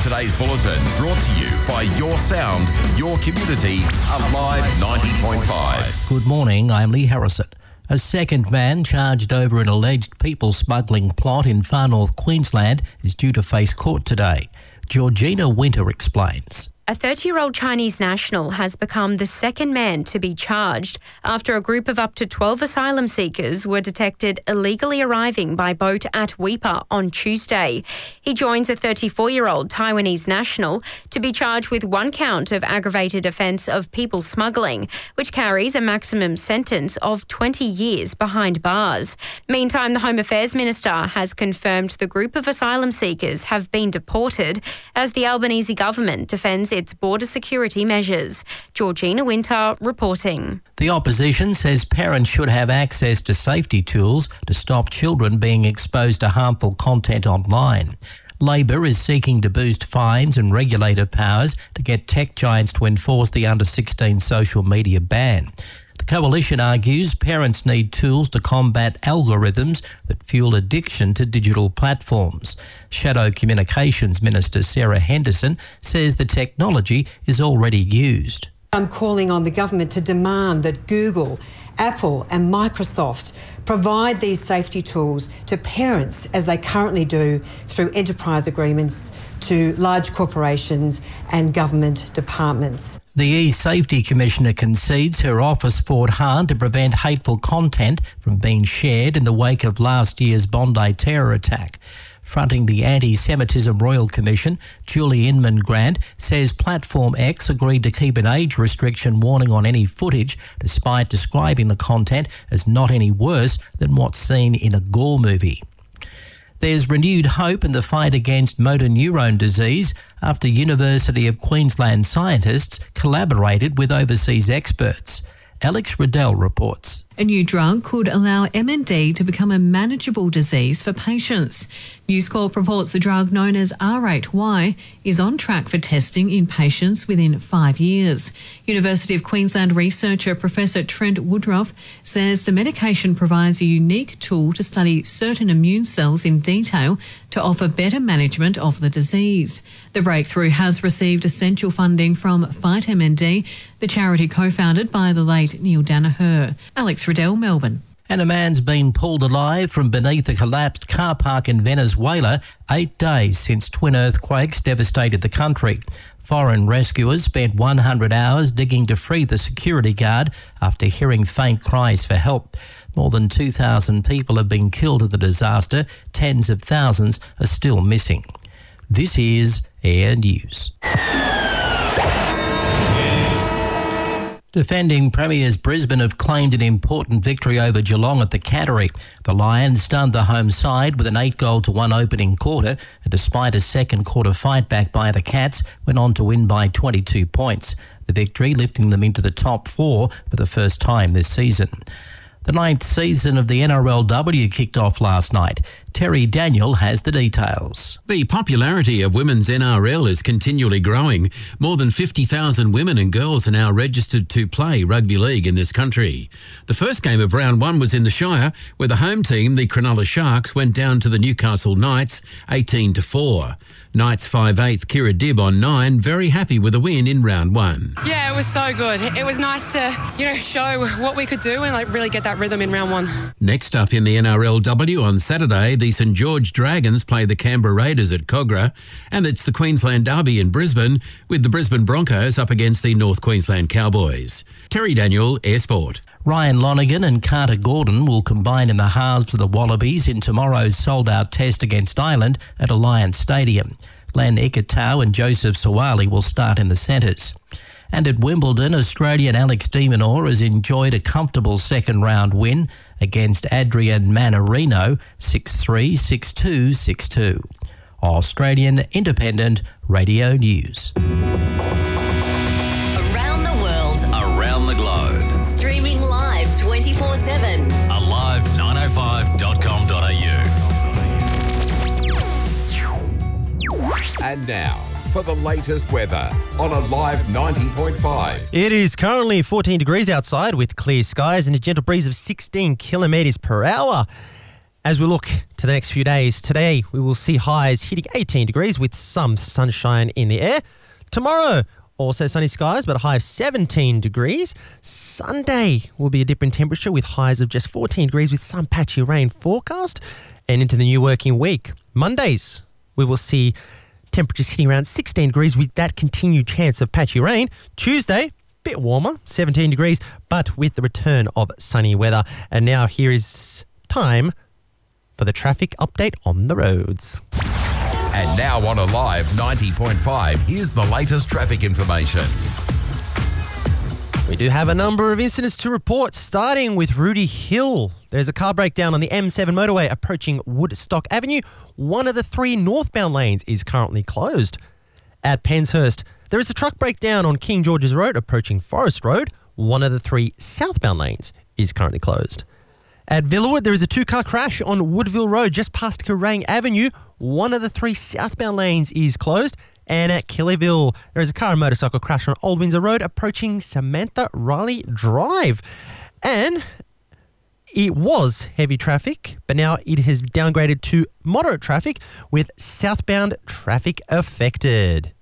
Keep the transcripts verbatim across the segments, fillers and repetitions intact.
Today's bulletin brought to you by Your Sound, Your Community, Alive ninety point five. Good morning, I'm Lee Harrison. A second man charged over an alleged people smuggling plot in far north Queensland is due to face court today. Georgina Winter explains. A thirty-year-old Chinese national has become the second man to be charged after a group of up to twelve asylum seekers were detected illegally arriving by boat at Weipa on Tuesday. He joins a thirty-four-year-old Taiwanese national to be charged with one count of aggravated offence of people smuggling, which carries a maximum sentence of twenty years behind bars. Meantime, the Home Affairs Minister has confirmed the group of asylum seekers have been deported as the Albanese government defends its border security measures. Georgina Winter reporting. The opposition says parents should have access to safety tools to stop children being exposed to harmful content online. Labor is seeking to boost fines and regulator powers to get tech giants to enforce the under sixteen social media ban. The coalition argues parents need tools to combat algorithms that fuel addiction to digital platforms. Shadow Communications Minister Sarah Henderson says the technology is already used. I'm calling on the government to demand that Google, Apple and Microsoft provide these safety tools to parents as they currently do through enterprise agreements to large corporations and government departments. The E-Safety Commissioner concedes her office fought hard to prevent hateful content from being shared in the wake of last year's Bondi terror attack. Fronting the Anti-Semitism Royal Commission, Julie Inman-Grant says Platform X agreed to keep an age restriction warning on any footage, despite describing the content as not any worse than what's seen in a gore movie. There's renewed hope in the fight against motor neurone disease after University of Queensland scientists collaborated with overseas experts. Alex Riddell reports. A new drug could allow M N D to become a manageable disease for patients. News Corp reports the drug known as R eight Y is on track for testing in patients within five years. University of Queensland researcher Professor Trent Woodruff says the medication provides a unique tool to study certain immune cells in detail to offer better management of the disease. The breakthrough has received essential funding from Fight M N D, the charity co-founded by the late Neil Danaher. Alex Riddell, Melbourne. And a man's been pulled alive from beneath a collapsed car park in Venezuela eight days since twin earthquakes devastated the country. Foreign rescuers spent one hundred hours digging to free the security guard after hearing faint cries for help. More than two thousand people have been killed in the disaster. Tens of thousands are still missing. This is Air News. Defending premiers Brisbane have claimed an important victory over Geelong at the Cattery. The Lions stunned the home side with an eight goal to one opening quarter, and despite a second quarter fight back by the Cats, went on to win by twenty-two points. The victory lifting them into the top four for the first time this season. The ninth season of the N R L W kicked off last night. Terry Daniel has the details. The popularity of women's N R L is continually growing. More than fifty thousand women and girls are now registered to play rugby league in this country. The first game of round one was in the Shire, where the home team, the Cronulla Sharks, went down to the Newcastle Knights eighteen to four. Knights five eighth Kira Dibb on nine, very happy with a win in round one. Yeah, it was so good. It was nice to, you know, show what we could do and like really get that rhythm in round one. Next up in the N R L W on Saturday, the St George Dragons play the Canberra Raiders at Cogra, and it's the Queensland Derby in Brisbane, with the Brisbane Broncos up against the North Queensland Cowboys. Terry Daniel, Air Sport. Ryan Lonergan and Carter Gordon will combine in the halves of the Wallabies in tomorrow's sold-out test against Ireland at Alliance Stadium. Len Ikitau and Joseph Sawali will start in the centres. And at Wimbledon, Australian Alex de Minaur has enjoyed a comfortable second-round win against Adrian Manarino, six three, six two, six two. Australian Independent Radio News. Around the world. Around the globe. Streaming live twenty-four seven. alive nine oh five dot com dot a u. And now, for the latest weather on Alive ninety point five. It is currently fourteen degrees outside with clear skies and a gentle breeze of sixteen kilometres per hour. As we look to the next few days, today we will see highs hitting eighteen degrees with some sunshine in the air. Tomorrow, also sunny skies, but a high of seventeen degrees. Sunday will be a dip in temperature with highs of just fourteen degrees with some patchy rain forecast. And into the new working week, Mondays, we will see temperatures hitting around sixteen degrees with that continued chance of patchy rain. Tuesday, bit warmer, seventeen degrees, but with the return of sunny weather. And now here is time for the traffic update on the roads. And now on Alive ninety point five, here's the latest traffic information. We do have a number of incidents to report, starting with Rudy Hill. There's a car breakdown on the M seven motorway approaching Woodstock Avenue. One of the three northbound lanes is currently closed. At Penshurst, there is a truck breakdown on King George's Road approaching Forest Road. One of the three southbound lanes is currently closed. At Villawood, there is a two-car crash on Woodville Road just past Kerrang Avenue. One of the three southbound lanes is closed. And at Kellyville, there is a car and motorcycle crash on Old Windsor Road approaching Samantha Riley Drive. And it was heavy traffic, but now it has downgraded to moderate traffic with southbound traffic affected.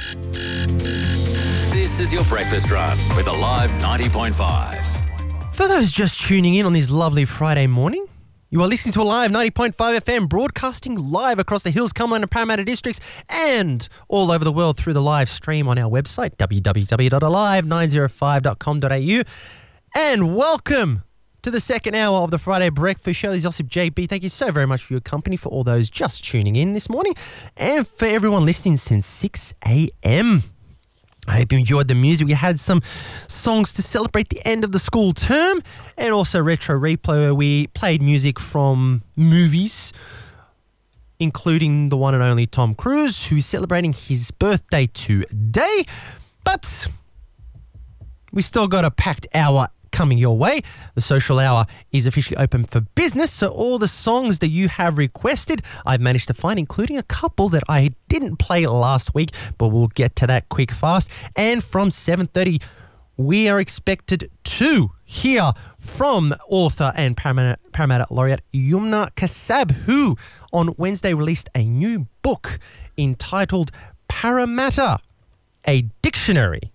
This is your breakfast run with Alive ninety point five. For those just tuning in on this lovely Friday morning, you are listening to Alive ninety point five F M, broadcasting live across the Hills, Cumberland and Parramatta districts and all over the world through the live stream on our website, w w w dot alive nine oh five dot com dot a u. And welcome to the second hour of the Friday Breakfast Show. This is Joseph J B. Thank you so very much for your company, for all those just tuning in this morning, and for everyone listening since six a m. I hope you enjoyed the music. We had some songs to celebrate the end of the school term, and also Retro Replay, where we played music from movies, including the one and only Tom Cruise, who is celebrating his birthday today. But we still got a packed hour coming your way. The social hour is officially open for business, so all the songs that you have requested, I've managed to find, including a couple that I didn't play last week, but we'll get to that quick fast. And from seven thirty, we are expected to hear from author and Parramatta, Parramatta laureate Yumna Kassab, who on Wednesday released a new book entitled Parramatta, a Dictionary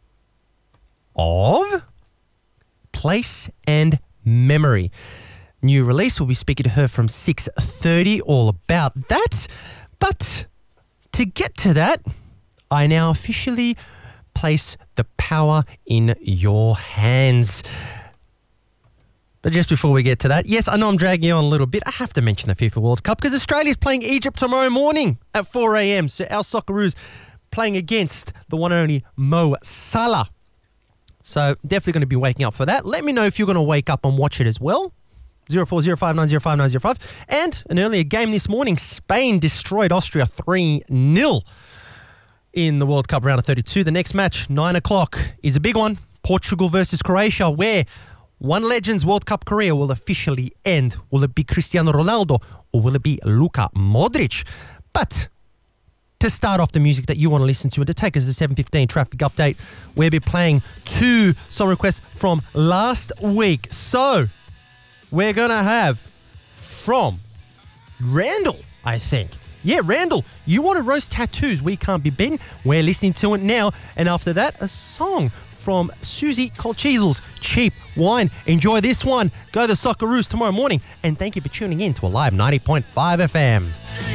of Place and Memory. New release. We'll be speaking to her from six thirty, all about that. But to get to that, I now officially place the power in your hands. But just before we get to that, yes, I know I'm dragging you on a little bit. I have to mention the FIFA World Cup because Australia's playing Egypt tomorrow morning at four a m. So our Socceroos playing against the one and only Mo Salah. So definitely going to be waking up for that. Let me know if you're going to wake up and watch it as well. zero four zero five nine zero five nine zero five. And an earlier game this morning, Spain destroyed Austria three nil in the World Cup round of thirty-two. The next match, nine o'clock, is a big one. Portugal versus Croatia, where one legend's World Cup career will officially end. Will it be Cristiano Ronaldo or will it be Luka Modric? But to start off the music that you want to listen to and to take us to the seven fifteen traffic update, we'll be playing two song requests from last week. So we're going to have from Randall, I think. Yeah, Randall, you want to roast tattoos. We can't be beaten. We're listening to it now. And after that, a song from Susie Colcheezels, Cheap Wine. Enjoy this one. Go to the Socceroos tomorrow morning. And thank you for tuning in to Alive ninety point five F M.